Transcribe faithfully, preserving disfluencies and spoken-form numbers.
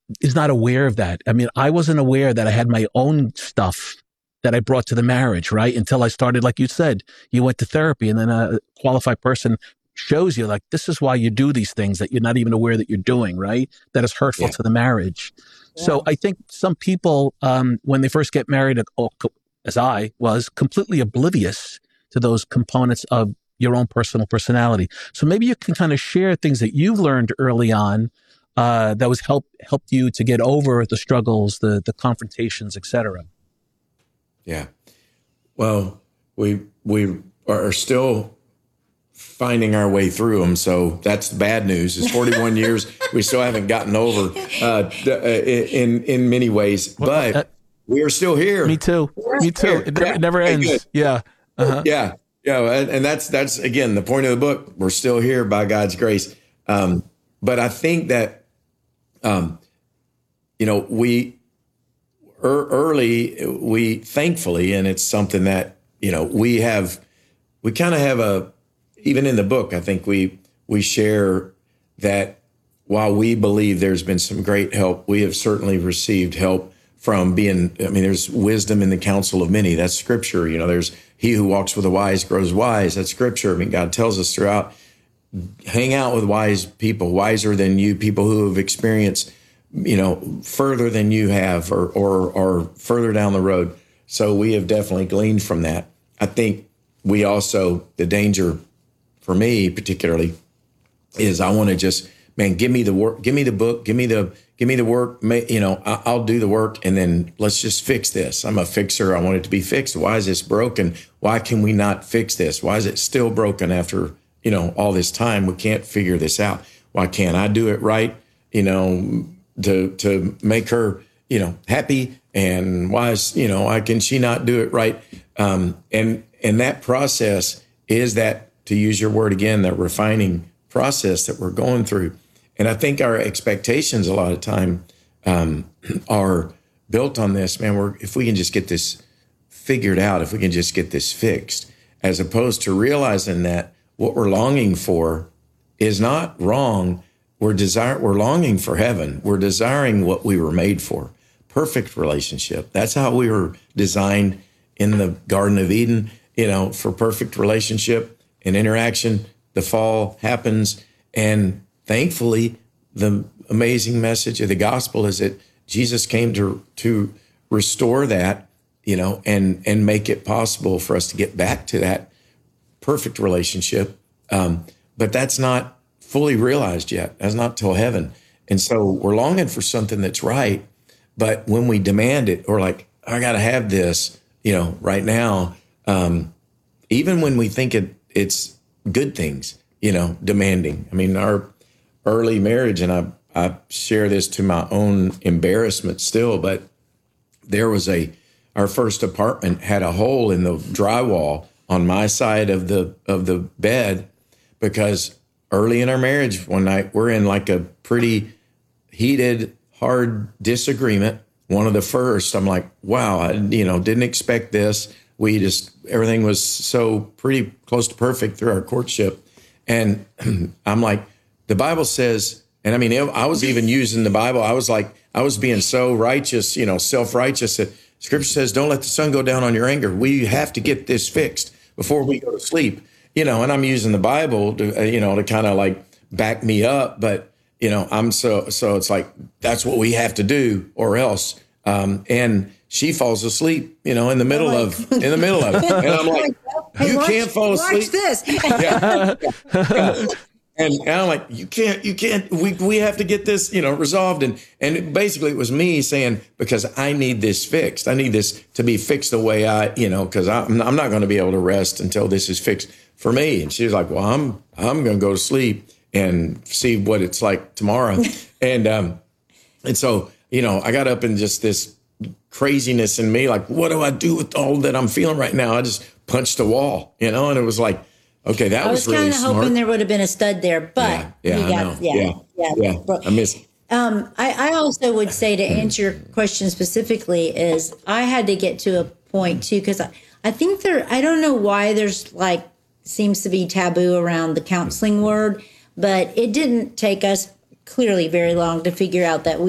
is not aware of that. I mean, I wasn't aware that I had my own stuff that I brought to the marriage, right? Until I started, like you said, you went to therapy, and then a qualified person shows you, like, this is why you do these things that you're not even aware that you're doing, right? That is hurtful Yeah. to the marriage. Yeah. So I think some people, um, when they first get married, as I was, completely oblivious to those components of your own personal personality. So maybe you can kind of share things that you've learned early on uh, that was help helped you to get over the struggles, the the confrontations, et cetera. Yeah. Well, we we are still finding our way through them. So that's the bad news. It's forty-one years. We still haven't gotten over uh, in in many ways, but uh, we are still here. Me too. Me too. It, never, it never ends. Good. Yeah. Uh-huh. Yeah. Yeah. And, and that's that's again the point of the book. We're still here by God's grace. Um, but I think that um, you know we er, early we thankfully, and it's something that you know we have. We kind of have a even in the book. I think we we share that while we believe there's been some great help, we have certainly received help from being, I mean, there's wisdom in the counsel of many. That's scripture. You know, there's he who walks with the wise grows wise. That's scripture. I mean, God tells us throughout, hang out with wise people, wiser than you, people who have experienced, you know, further than you have or, or, or further down the road. So we have definitely gleaned from that. I think we also, the danger for me particularly is I want to just, man, give me the work, give me the book, give me the, give me the work, you know, I'll do the work and then let's just fix this. I'm a fixer. I want it to be fixed. Why is this broken? Why can we not fix this? Why is it still broken after, you know, all this time? We can't figure this out. Why can't I do it right? You know, to, to make her, you know, happy. And why is, you know, why can she not do it right? Um, and, and that process is that, to use your word again, that refining process that we're going through. And I think our expectations a lot of time um, are built on this, man, we're, if we can just get this figured out, if we can just get this fixed, as opposed to realizing that what we're longing for is not wrong. We're desire, we're longing for heaven. We're desiring what we were made for, perfect relationship. That's how we were designed in the Garden of Eden, you know, for perfect relationship and interaction. The fall happens, and thankfully, the amazing message of the gospel is that Jesus came to to restore that, you know, and and make it possible for us to get back to that perfect relationship. Um, but that's not fully realized yet. That's not till heaven. And so we're longing for something that's right. But when we demand it, or like, I got to have this, you know, right now, um, even when we think it, it's good things, you know, demanding. I mean, our early marriage, and I, I share this to my own embarrassment still, but there was a, our first apartment had a hole in the drywall on my side of the, of the bed, because early in our marriage one night, we're in like a pretty heated, hard disagreement. One of the first, I'm like, wow, I, you know, didn't expect this. We just, everything was so pretty close to perfect through our courtship. And I'm like, the Bible says, and I mean, I was even using the Bible. I was like, I was being so righteous, you know, self-righteous that Scripture says, don't let the sun go down on your anger. We have to get this fixed before we go to sleep, you know, and I'm using the Bible to, uh, you know, to kind of like back me up. But, you know, I'm so, so it's like, that's what we have to do or else. Um, and she falls asleep, you know, in the middle of, in the middle of it. And I'm like, hey, you watch, can't fall asleep. Watch this. Yeah. Yeah. And, and I'm like, you can't, you can't, we, we have to get this, you know, resolved. And, and it, basically it was me saying, because I need this fixed. I need this to be fixed the way I, you know, cause I'm, I'm not going to be able to rest until this is fixed for me. And she was like, well, I'm, I'm going to go to sleep and see what it's like tomorrow. and, um, and so, you know, I got up in just this craziness in me, like, what do I do with all that I'm feeling right now? I just punched a wall, you know, and it was like, okay, that I was, was really kind of smart. hoping there would have been a stud there, but yeah, yeah, you I got, know. yeah, yeah, yeah, yeah, yeah. I miss. Um, I, I also would say, to answer your question specifically, is I had to get to a point too, because I, I think there, I don't know why there's like, seems to be taboo around the counseling word, but it didn't take us clearly very long to figure out that we